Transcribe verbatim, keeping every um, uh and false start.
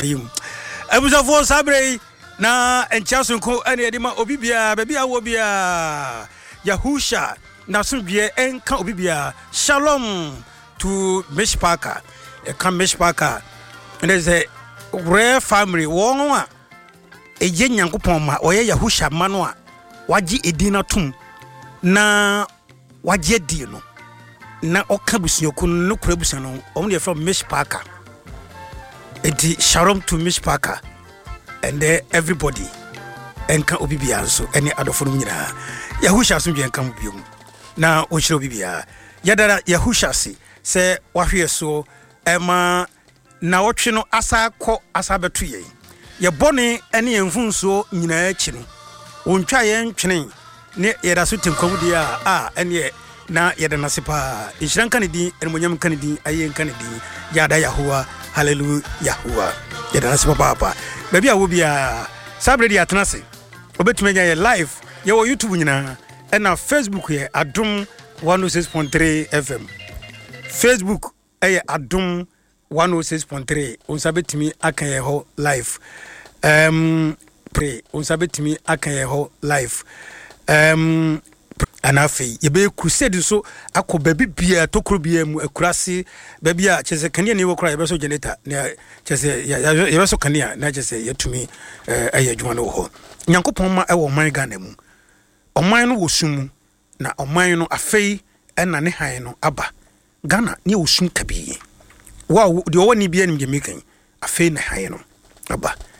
yim abusa fo sabre na enchaso nko ene edima obibia baby awo bia Yahusha na sunbie enka obibia shalom to Mishpaka e kan Mishpaka and there's a rare family won a eje nyankopon ma oye Yahusha mano a waji edina tum na waje di no na oka busuyoku no kura busa no om dey from Mishpaka edi shalom to Mishpaka and there everybody enka obibia so ene adofo no nyina Yahusha so bi enka biom na o chiro bibia yadara Yahusha si se wahwe so ema na wotwe no asa kɔ asa beto ye ye bone ene enfunso nyina achi no wontwa ye ntwene ne yeda so tenkwam dia a ene na yeda nasepa inhran kanedi ene monyam kanedi aye kanedi yada Yahuwa hallelujah Yahuwa yeda nasepa papa baby a wo bia sabre dia tenase obetuma nya ye live ye wo YouTube nyina ena Facebook ye Adom one oh six point three F M Facebook eye Adom one oh six point three on sabetimi aka ye ho live um pray on sabetimi aka ye ho live um anafi ye be crusade so akoba bibia tokro bia mu akurase ba bia chese kania ne wokra ye be so generator ne chese ye be so kania na chese yetumi aye adwuma no ho nyankopon ma e wo man Ghana mu oman no wosum na oman no afei ena ne han no aba Ghana ne wosum kabi wow the one ni bia nim je mekan afei na han no aba